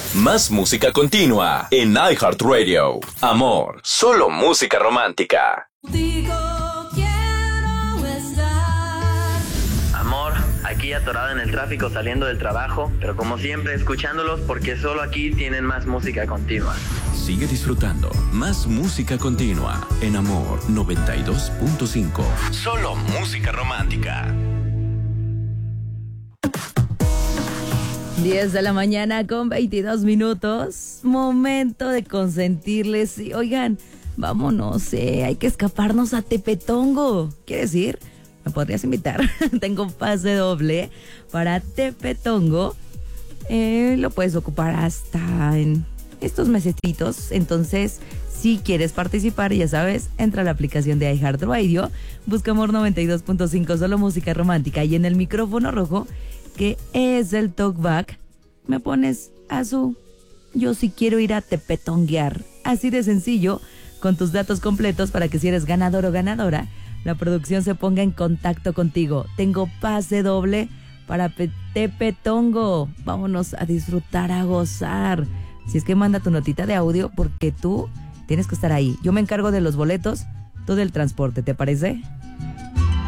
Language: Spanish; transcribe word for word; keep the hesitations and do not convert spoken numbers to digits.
Más música continua en iHeartRadio. Amor, solo música romántica. Digo, quiero estar. Amor, aquí atorado en el tráfico saliendo del trabajo, pero como siempre escuchándolos porque solo aquí tienen más música continua. Sigue disfrutando más música continua en Amor noventa y dos punto cinco. Solo música romántica. diez de la mañana con veintidós minutos. Momento de consentirles. Y, oigan, vámonos, eh, hay que escaparnos a Tepetongo. ¿Quieres ir? ¿Me podrías invitar? Tengo un pase doble para Tepetongo. Eh, lo puedes ocupar hasta en estos mesecitos. Entonces, si quieres participar, ya sabes, entra a la aplicación de iHeartRadio, busca Amor noventa y dos punto cinco, solo música romántica, y en el micrófono rojo, que es el talkback, me pones a su yo sí quiero ir a tepetonguear. Así de sencillo, con tus datos completos para que si eres ganador o ganadora, la producción se ponga en contacto contigo. Tengo pase doble para Pe- Tepetongo. Vámonos a disfrutar, a gozar. Si es que manda tu notita de audio porque tú tienes que estar ahí. Yo me encargo de los boletos, tú del transporte, ¿te parece?